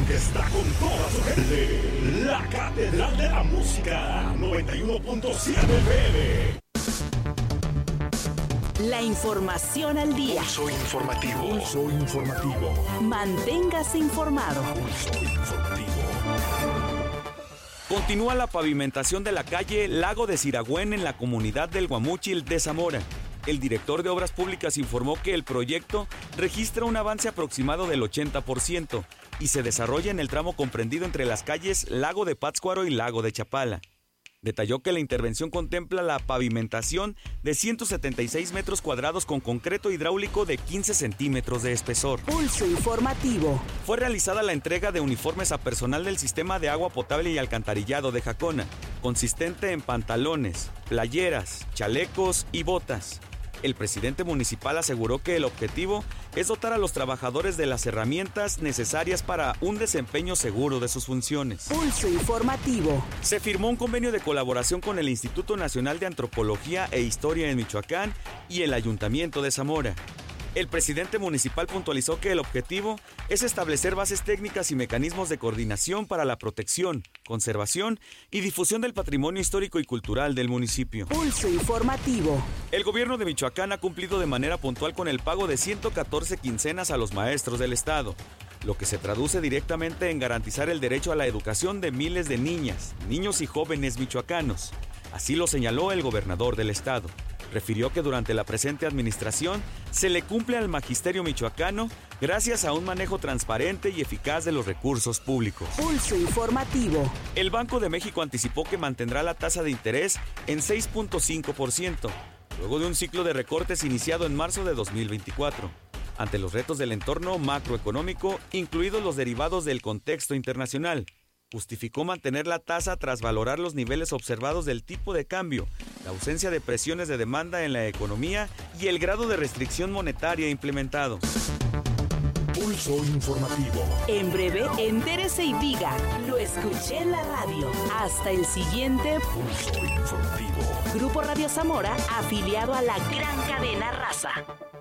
que está con toda su gente. La Catedral de la Música, 91.7 FM. La información al día. Pulso informativo. Pulso informativo. Manténgase informado. Pulso informativo. Continúa la pavimentación de la calle Lago de Siragüen en la comunidad del Guamúchil de Zamora. El director de Obras Públicas informó que el proyecto registra un avance aproximado del 80% y se desarrolla en el tramo comprendido entre las calles Lago de Pátzcuaro y Lago de Chapala. Detalló que la intervención contempla la pavimentación de 176 metros cuadrados con concreto hidráulico de 15 centímetros de espesor. Pulso informativo. Fue realizada la entrega de uniformes a personal del sistema de agua potable y alcantarillado de Jacona, consistente en pantalones, playeras, chalecos y botas. El presidente municipal aseguró que el objetivo es dotar a los trabajadores de las herramientas necesarias para un desempeño seguro de sus funciones. Pulso informativo. Se firmó un convenio de colaboración con el Instituto Nacional de Antropología e Historia en Michoacán y el Ayuntamiento de Zamora. El presidente municipal puntualizó que el objetivo es establecer bases técnicas y mecanismos de coordinación para la protección, conservación y difusión del patrimonio histórico y cultural del municipio. Pulso informativo. El gobierno de Michoacán ha cumplido de manera puntual con el pago de 114 quincenas a los maestros del estado, lo que se traduce directamente en garantizar el derecho a la educación de miles de niñas, niños y jóvenes michoacanos. Así lo señaló el gobernador del estado. Refirió que durante la presente administración se le cumple al magisterio michoacano gracias a un manejo transparente y eficaz de los recursos públicos. Pulso informativo. El Banco de México anticipó que mantendrá la tasa de interés en 6.5%, luego de un ciclo de recortes iniciado en marzo de 2024. Ante los retos del entorno macroeconómico, incluidos los derivados del contexto internacional, justificó mantener la tasa tras valorar los niveles observados del tipo de cambio, la ausencia de presiones de demanda en la economía y el grado de restricción monetaria implementado. Pulso informativo. En breve, entérese y diga, lo escuché en la radio. Hasta el siguiente Pulso informativo. Grupo Radio Zamora, afiliado a la gran cadena Raza.